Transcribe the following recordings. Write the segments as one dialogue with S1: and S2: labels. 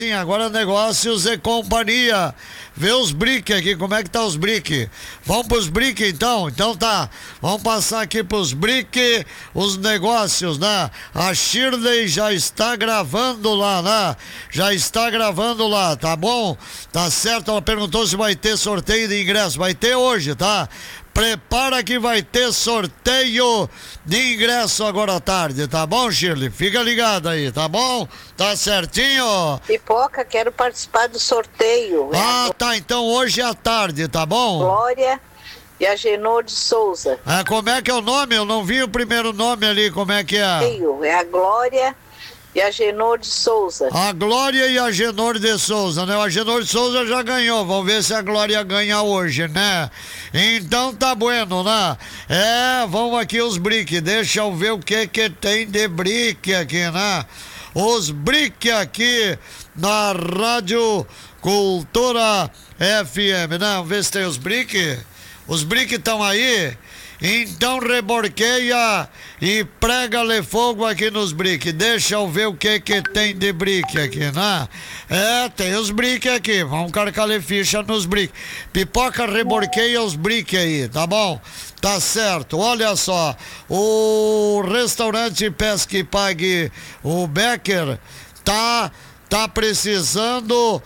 S1: Sim, agora negócios e companhia. Vê os briques aqui, como é que tá os briques? Vamos pros briques então? Então tá, vamos passar aqui pros briques, os negócios, né? A Shirley já está gravando lá, né? Já está gravando lá, tá bom? Tá certo, ela perguntou se vai ter sorteio de ingresso. Vai ter hoje, tá? Prepara que vai ter sorteio de ingresso agora à tarde, tá bom, Shirley? Fica ligado aí, tá bom? Tá certinho?
S2: Pipoca, quero participar do sorteio.
S1: Ah, tá, então hoje à tarde, tá bom?
S2: Glória e Agenor de Souza.
S1: Ah, como é que é o nome? Eu não vi o primeiro nome ali, como é que é?
S2: É a Glória e Agenor de Souza.
S1: A Glória e a Agenor de Souza, né? O Agenor de Souza já ganhou, vamos ver se a Glória ganha hoje, né? Então tá bueno, né? Vamos aqui os briques, deixa eu ver o que tem de brique aqui, né? Os briques aqui na Rádio Cultura FM, né? Vamos ver se tem os briques. Os briques estão aí? Então reborqueia e prega-lhe fogo aqui nos briques. Deixa eu ver o que tem de brique aqui, né? Tem os briques aqui. Vamos carcar-lhe ficha nos briques. Pipoca, reborqueia os briques aí, tá bom? Tá certo. Olha só. O restaurante Pesque e Pague, o Becker, tá precisando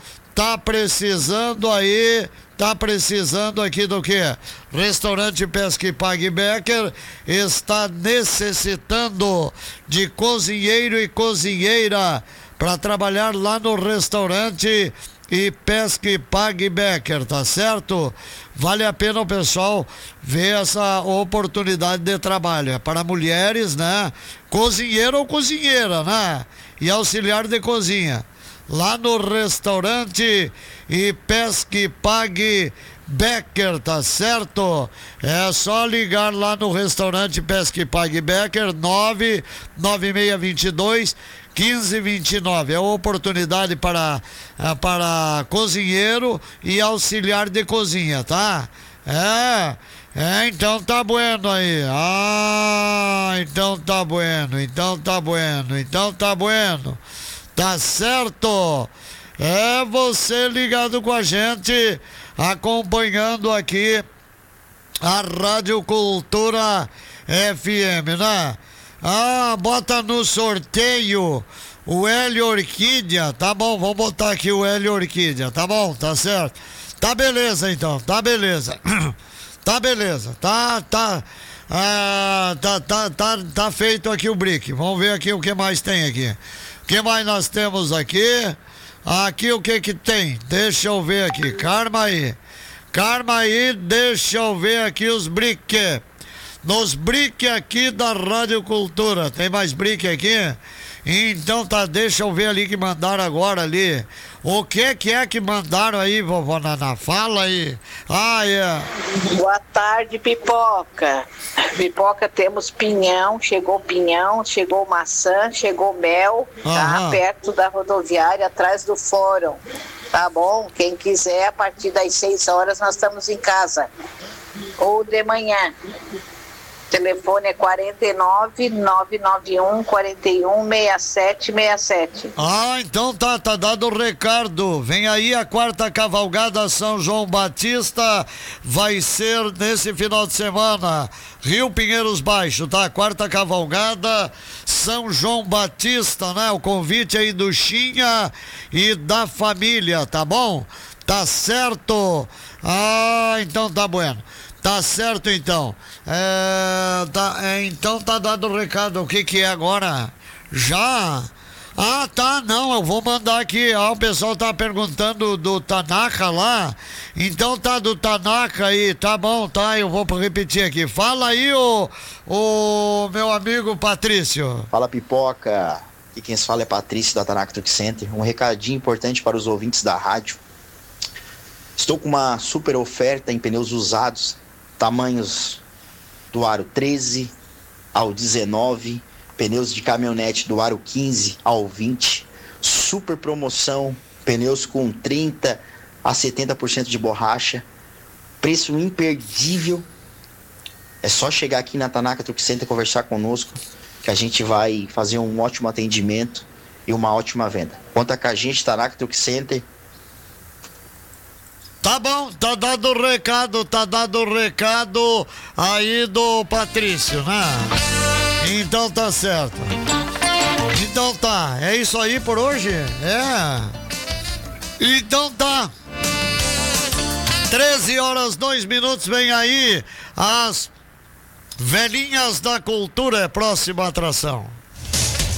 S1: aí. Tá precisando aqui do quê? Restaurante Pesque e Pague Becker está necessitando de cozinheiro e cozinheira para trabalhar lá no restaurante e Pesque e Pague Becker, tá certo? Vale a pena o pessoal ver essa oportunidade de trabalho. É para mulheres, né? Cozinheiro ou cozinheira, né? E auxiliar de cozinha. Lá no restaurante e Pesque Pague Becker, tá certo? É só ligar lá no restaurante Pesque Pague Becker, 99622 1529. É oportunidade para cozinheiro e auxiliar de cozinha, tá? Então tá bueno aí. Então tá bueno. Tá certo? Você ligado com a gente, acompanhando aqui a Rádio Cultura FM, né? Bota no sorteio o Hélio Orquídea, tá bom? Vamos botar aqui o Hélio Orquídea, tá bom? Tá certo? Tá beleza então, tá beleza. Tá beleza, tá feito aqui o brick. Vamos ver aqui o que mais tem aqui. O que mais nós temos aqui? Aqui o que tem? Deixa eu ver aqui. Karma aí, deixa eu ver aqui os briques. Nos briques aqui da Rádio Cultura. Tem mais brique aqui? Então tá, deixa eu ver ali que mandaram agora ali. O que é que mandaram aí, vovó Naná? Fala aí.
S2: Boa tarde, Pipoca. Pipoca, temos pinhão, chegou maçã, chegou mel, tá? Perto da rodoviária, atrás do fórum. Tá bom? Quem quiser, a partir das 6 horas nós estamos em casa. Ou de manhã. O telefone é 49-991 41 67 67.
S1: Então tá dado o recado. Vem aí a 4ª cavalgada São João Batista, vai ser nesse final de semana, Rio Pinheiros Baixo, tá? 4ª cavalgada São João Batista, né? O convite aí do Chinha e da família, tá bom? Tá certo? Então tá bueno. Tá certo então. Então tá dado o recado. O que é agora? Já? Tá, não, eu vou mandar aqui. O pessoal tá perguntando do Tanaka lá. Então tá do Tanaka aí, tá bom, tá? Eu vou repetir aqui. Fala aí, o meu amigo Patrício.
S3: Fala, Pipoca. E quem se fala é Patrício da Tanaka Truck Center. Um recadinho importante para os ouvintes da rádio. Estou com uma super oferta em pneus usados, tamanhos do aro 13 ao 19, pneus de caminhonete do aro 15 ao 20, super promoção, pneus com 30 a 70% de borracha, preço imperdível. É só chegar aqui na Tanaka Truck Center e conversar conosco, que a gente vai fazer um ótimo atendimento e uma ótima venda. Conta com a gente, Tanaka Truck Center.
S1: Tá bom, tá dado o recado aí do Patrício, né? Então tá certo. Então tá, é isso aí por hoje? Então tá. 13h02, vem aí as Velhinhas da Cultura, próxima atração.